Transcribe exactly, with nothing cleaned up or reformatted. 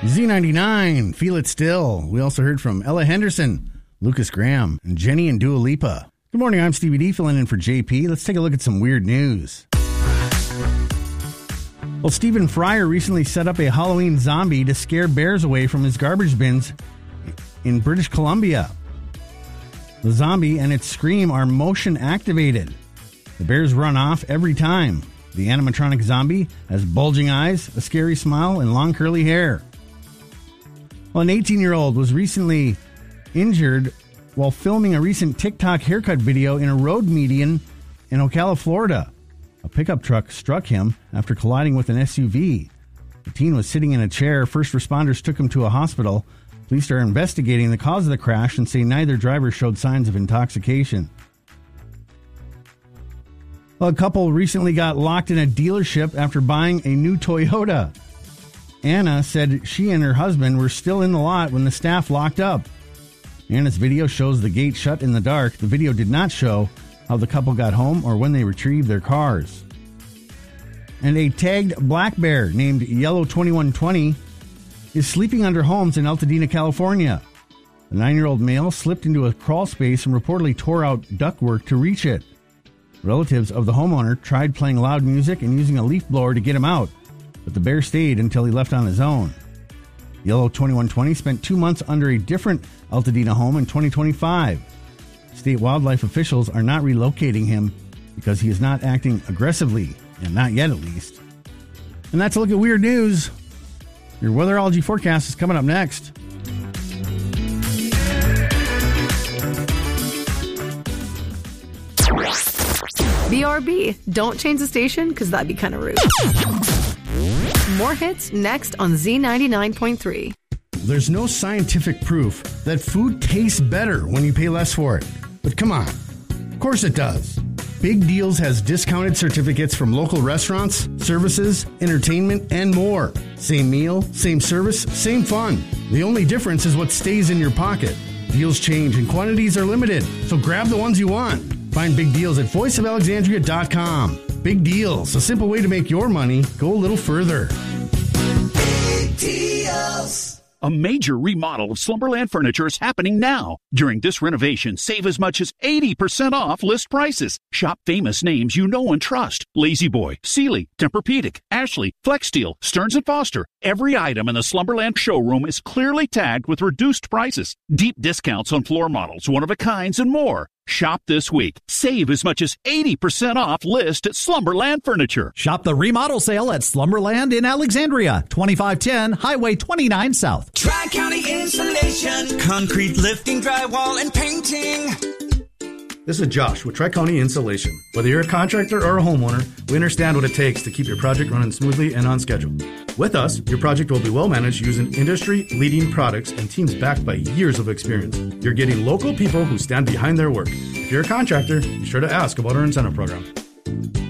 Z ninety-nine, Feel It Still. We also heard from Ella Henderson, Lucas Graham, and Jenny and Dua Lipa. Good morning, I'm Stevie D, filling in for J P. Let's take a look at some weird news. Well, Stephen Fryer recently set up a Halloween zombie to scare bears away from his garbage bins in British Columbia. The zombie and its scream are motion activated. The bears run off every time. The animatronic zombie has bulging eyes, a scary smile, and long curly hair. Well, an eighteen-year-old was recently injured while filming a recent TikTok haircut video in a road median in Ocala, Florida. A pickup truck struck him after colliding with an S U V. The teen was sitting in a chair. First responders took him to a hospital. Police are investigating the cause of the crash and say neither driver showed signs of intoxication. Well, a couple recently got locked in a dealership after buying a new Toyota. Anna said she and her husband were still in the lot when the staff locked up. Anna's video shows the gate shut in the dark. The video did not show how the couple got home or when they retrieved their cars. And a tagged black bear named Yellow twenty-one twenty is sleeping under homes in Altadena, California. The nine-year-old male slipped into a crawl space and reportedly tore out ductwork to reach it. Relatives of the homeowner tried playing loud music and using a leaf blower to get him out, but the bear stayed until he left on his own. Yellow twenty-one twenty spent two months under a different Altadena home in twenty twenty-five. State wildlife officials are not relocating him because he is not acting aggressively, and not yet at least. And that's a look at weird news. Your weatherology forecast is coming up next. B R B, don't change the station because that'd be kind of rude. More hits next on Z ninety-nine point three. There's no scientific proof that food tastes better when you pay less for it. But come on, of course it does. Big Deals has discounted certificates from local restaurants, services, entertainment, and more. Same meal, same service, same fun. The only difference is what stays in your pocket. Deals change and quantities are limited, so grab the ones you want. Find Big Deals at voice of alexandria dot com. Big Deals, a simple way to make your money go a little further. Big Deals. A major remodel of Slumberland Furniture is happening now. During this renovation, save as much as eighty percent off list prices. Shop famous names you know and trust. La-Z-Boy, Sealy, Tempur-Pedic, Ashley, FlexSteel, Stearns and Foster. Every item in the Slumberland showroom is clearly tagged with reduced prices. Deep discounts on floor models, one-of-a-kinds, and more. Shop this week. Save as much as eighty percent off list at Slumberland Furniture. Shop the remodel sale at Slumberland in Alexandria, twenty-five ten Highway twenty-nine South. Tri-County Insulation, concrete lifting, drywall, and painting. This is Josh with Tri-County Insulation. Whether you're a contractor or a homeowner, we understand what it takes to keep your project running smoothly and on schedule. With us, your project will be well managed using industry-leading products and teams backed by years of experience. You're getting local people who stand behind their work. If you're a contractor, be sure to ask about our incentive program.